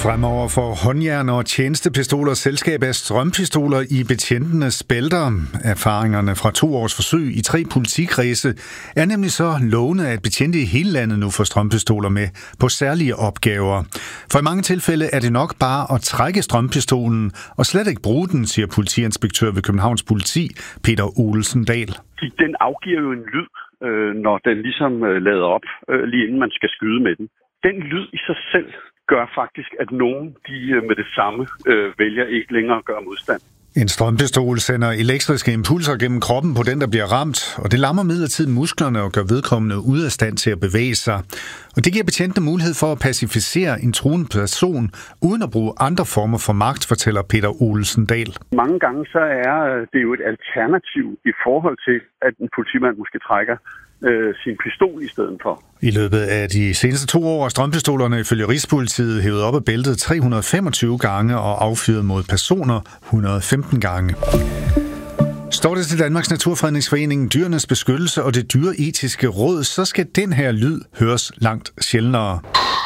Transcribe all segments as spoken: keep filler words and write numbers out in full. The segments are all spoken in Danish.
Fremover får håndjern og tjenestepistoler selskab af strømpistoler i betjentenes bælter. Erfaringerne fra to års forsøg i tre politikredse er nemlig så lovende, at betjente i hele landet nu får strømpistoler med på særlige opgaver. For i mange tilfælde er det nok bare at trække strømpistolen og slet ikke bruge den, siger politiinspektør ved Københavns Politi, Peter Olesen Dahl. Den afgiver jo en lyd, når den ligesom lader op, lige inden man skal skyde med den. Den lyd i sig selv gør faktisk, at nogen de med det samme øh, vælger ikke længere at gøre modstand. En strømpistol sender elektriske impulser gennem kroppen på den, der bliver ramt, og det lammer midlertidigt musklerne og gør vedkommende ude af stand til at bevæge sig. Og det giver betjentene mulighed for at pacificere en truende person, uden at bruge andre former for magt, fortæller Peter Olesen Dahl. Mange gange så er det jo et alternativ i forhold til, at en politimand måske trækker øh, sin pistol i stedet for. I løbet af de seneste to år er strømpistolerne ifølge Rigspolitiet hævet op af bæltet tre hundrede og femogtyve gange og affyret mod personer et hundrede og femten gange. Står det til Danmarks Naturfredningsforening, Dyrenes Beskyttelse og det Dyreetiske Råd, så skal den her lyd høres langt sjældnere.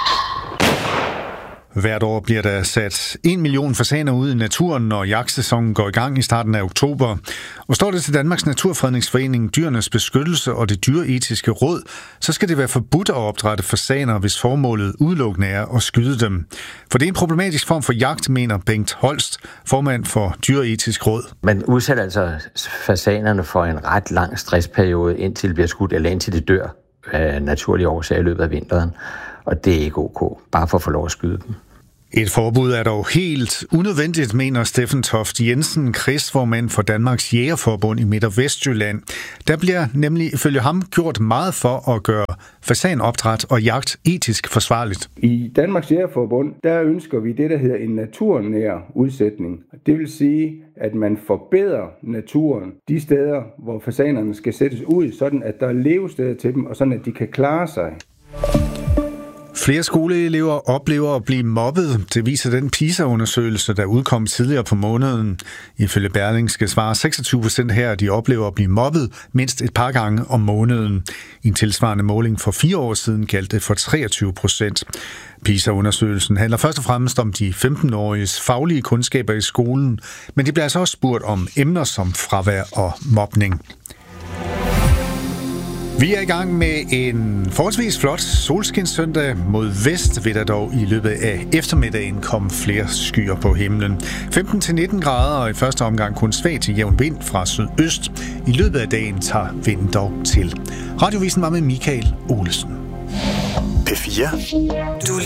Hvert år bliver der sat en million fasaner ud i naturen, når jagtsæsonen går i gang i starten af oktober. Og står det til Danmarks Naturfredningsforening, Dyrenes Beskyttelse og det Dyreetiske Råd, så skal det være forbudt at opdrætte fasaner, hvis formålet udelukkende er at skyde dem. For det er en problematisk form for jagt, mener Bengt Holst, formand for Dyreetisk Råd. Man udsætter altså fasanerne for en ret lang stressperiode, indtil de bliver skudt, eller indtil de dør af naturlige årsager i løbet af vinteren. Og det er ikke ok, bare for at få lov at skyde dem. Et forbud er dog helt unødvendigt, mener Steffen Toft Jensen, kredsformand for Danmarks Jægerforbund i Midt- og Vestjylland. Der bliver nemlig ifølge ham gjort meget for at gøre fasanopdræt og jagt etisk forsvarligt. I Danmarks Jægerforbund, der ønsker vi det, der hedder en naturnær udsætning. Det vil sige, at man forbedrer naturen de steder, hvor fasanerne skal sættes ud, sådan at der er levesteder til dem, og sådan at de kan klare sig. Flere skoleelever oplever at blive mobbet. Det viser den PISA-undersøgelse, der udkom tidligere på måneden. Ifølge Berlingske svarer seksogtyve procent her, at de oplever at blive mobbet mindst et par gange om måneden. I en tilsvarende måling for fire år siden galt det for treogtyve procent. PISA-undersøgelsen handler først og fremmest om de femten-åriges faglige kundskaber i skolen, men de bliver altså også spurgt om emner som fravær og mobning. Vi er i gang med en forholdsvis flot solskinssøndag. Mod vest vil der dog i løbet af eftermiddagen komme flere skyer på himlen. femten til nitten grader og i første omgang kun svag til jævn vind fra sydøst. I løbet af dagen tager vinden dog til. Radiovisen var med Michael Olesen. P fire. Du